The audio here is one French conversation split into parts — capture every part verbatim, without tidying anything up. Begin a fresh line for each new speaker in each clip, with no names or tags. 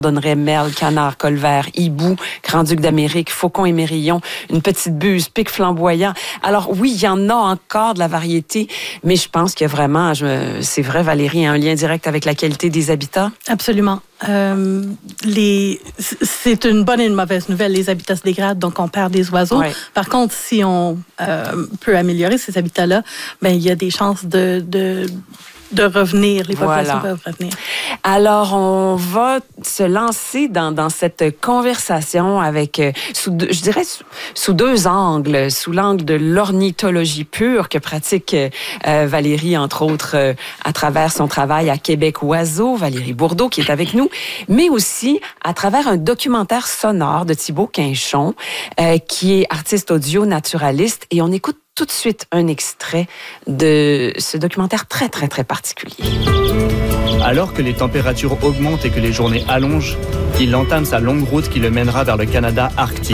donnerait merle, canard, colvert, hibou, grand-duc d'Amérique, faucon émerillon, une petite buse, pic flamboyant. Alors oui, il y en a encore de la variété, mais je pense qu'il y a vraiment, je, c'est vrai Valérie, un lien direct avec la qualité des habitats.
Absolument. Euh, les, c'est une bonne et une mauvaise nouvelle. Les habitats se dégradent, donc on perd des oiseaux. Ouais. Par contre, si on euh, peut améliorer ces habitats-là, ben il y a des chances de, de de revenir, les populations voilà. peuvent revenir.
Alors, on va se lancer dans, dans cette conversation avec, euh, sous deux, je dirais, sous, sous deux angles. Sous l'angle de l'ornithologie pure que pratique euh, Valérie, entre autres, euh, à travers son travail à Québec Oiseaux, Valérie Bourdeau, qui est avec nous, mais aussi à travers un documentaire sonore de Thibaut Quinchon, euh, qui est artiste audio naturaliste, et on écoute tout de suite un extrait de ce documentaire très, très, très particulier.
Alors que les températures augmentent et que les journées allongent, il entame sa longue route qui le mènera vers le Canada arctique.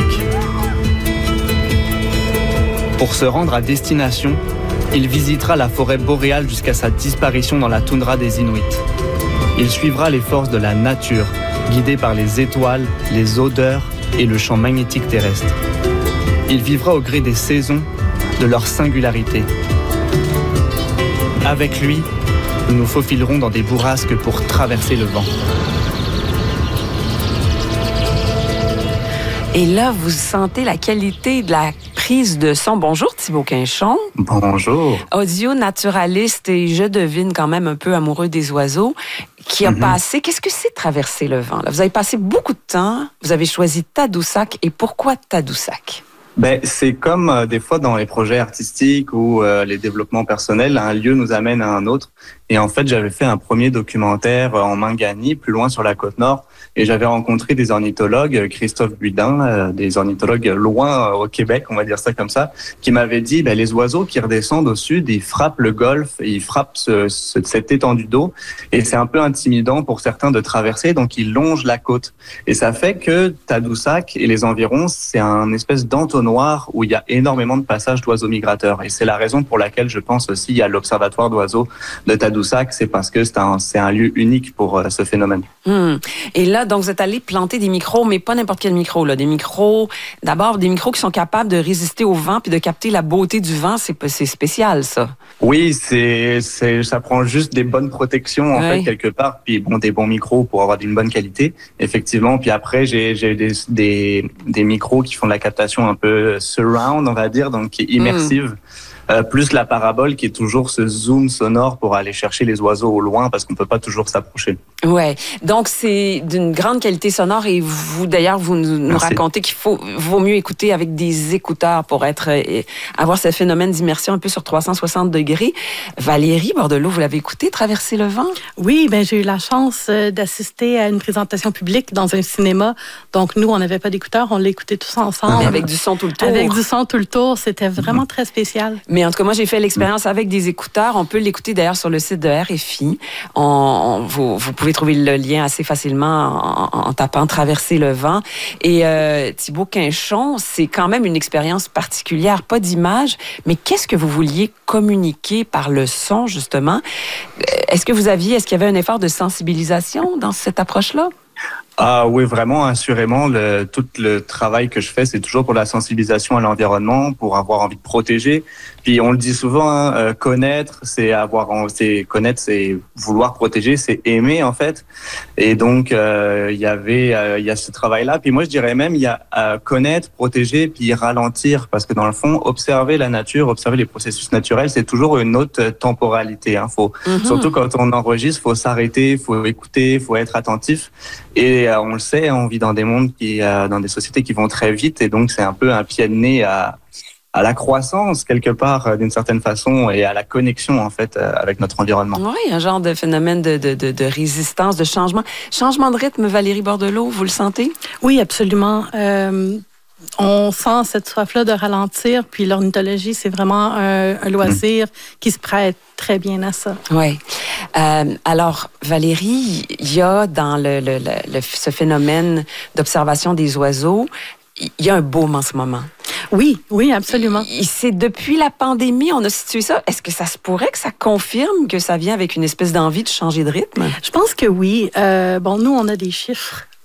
Pour se rendre à destination, il visitera la forêt boréale jusqu'à sa disparition dans la toundra des Inuits. Il suivra les forces de la nature, guidé par les étoiles, les odeurs et le champ magnétique terrestre. Il vivra au gré des saisons, de leur singularité. Avec lui, nous nous faufilerons dans des bourrasques pour traverser le vent.
Et là, vous sentez la qualité de la prise de son. Bonjour Thibaut Quinchon.
Bonjour.
Audio naturaliste et je devine quand même un peu amoureux des oiseaux, qui a mm-hmm. passé... Qu'est-ce que c'est traverser le vent? Là, vous avez passé beaucoup de temps, vous avez choisi Tadoussac. Et pourquoi Tadoussac?
Ben, c'est comme euh, des fois dans les projets artistiques ou euh, les développements personnels, un lieu nous amène à un autre. Et en fait, j'avais fait un premier documentaire en Mangani, plus loin sur la côte nord, et j'avais rencontré des ornithologues, Christophe Buidin, euh, des ornithologues loin euh, au Québec, on va dire ça comme ça, qui m'avaient dit, ben, les oiseaux qui redescendent au sud, ils frappent le golfe, et ils frappent ce, ce, cette étendue d'eau, et c'est un peu intimidant pour certains de traverser, donc ils longent la côte. Et ça fait que Tadoussac et les environs, c'est un espèce d'entonnoir où il y a énormément de passages d'oiseaux migrateurs. Et c'est la raison pour laquelle je pense aussi à l'observatoire d'oiseaux de Tadoussac, c'est parce que c'est un, c'est un lieu unique pour euh, ce phénomène.
Mmh. Et là, donc, vous êtes allé planter des micros, mais pas n'importe quel micro, là. Des micros, d'abord, des micros qui sont capables de résister au vent puis de capter la beauté du vent. C'est, c'est spécial, ça.
Oui, c'est, c'est, ça prend juste des bonnes protections, en oui. fait, quelque part. Puis, bon, des bons micros pour avoir d'une bonne qualité, effectivement. Puis après, j'ai, j'ai des, des, des micros qui font de la captation un peu surround, on va dire, donc immersive. Mmh. Euh, plus la parabole qui est toujours ce zoom sonore pour aller chercher les oiseaux au loin parce qu'on peut pas toujours s'approcher.
Ouais, donc c'est d'une grande qualité sonore et vous d'ailleurs vous nous, nous racontez qu'il faut vaut mieux écouter avec des écouteurs pour être euh, avoir ce phénomène d'immersion un peu sur trois cent soixante degrés. Valérie Bordelot, vous l'avez écouté Traverser le vent?
Oui, ben j'ai eu la chance euh, d'assister à une présentation publique dans un cinéma. Donc nous on n'avait pas d'écouteurs, on l'écoutait tous ensemble.
Mais avec du son tout le tour.
Avec du son tout le tour, c'était vraiment mmh. très spécial.
Mais en tout cas, moi, j'ai fait l'expérience avec des écouteurs. On peut l'écouter d'ailleurs sur le site de R F I. On, on, vous, vous pouvez trouver le lien assez facilement en, en tapant Traverser le vent. Et euh, Thibaut Quinchon, c'est quand même une expérience particulière, pas d'image, mais qu'est-ce que vous vouliez communiquer par le son, justement? Est-ce que vous aviez, est-ce qu'il y avait un effort de sensibilisation dans cette approche-là?
Ah oui, vraiment, assurément. Le, tout le travail que je fais, c'est toujours pour la sensibilisation à l'environnement, pour avoir envie de protéger. Puis on le dit souvent, hein, euh, connaître, c'est avoir, c'est connaître, c'est vouloir protéger, c'est aimer en fait. Et donc euh, il y avait, euh, il y a ce travail-là. Puis moi je dirais même, il y a euh, connaître, protéger, puis ralentir, parce que dans le fond, observer la nature, observer les processus naturels, c'est toujours une autre temporalité. Hein. Faut, mm-hmm. Surtout quand on enregistre, faut s'arrêter, faut écouter, faut être attentif. Et euh, on le sait, on vit dans des mondes qui, euh, dans des sociétés qui vont très vite, et donc c'est un peu un pied de nez à, à la croissance quelque part, euh, d'une certaine façon, et à la connexion en fait euh, avec notre environnement.
Oui, un genre de phénomène de, de, de, de résistance, de changement, changement de rythme. Valérie Bordelot, vous le sentez?
Oui, absolument. Euh... On sent cette soif-là de ralentir, puis l'ornithologie, c'est vraiment un, un loisir mmh. qui se prête très bien à ça.
Oui. Euh, alors, Valérie, il y a dans le, le, le, le, ce phénomène d'observation des oiseaux, il y a un boom en ce moment.
Oui, oui, absolument.
Et c'est depuis la pandémie, on a situé ça. Est-ce que ça se pourrait que ça confirme que ça vient avec une espèce d'envie de changer de rythme?
Je pense que oui. Euh, bon, nous, on a des chiffres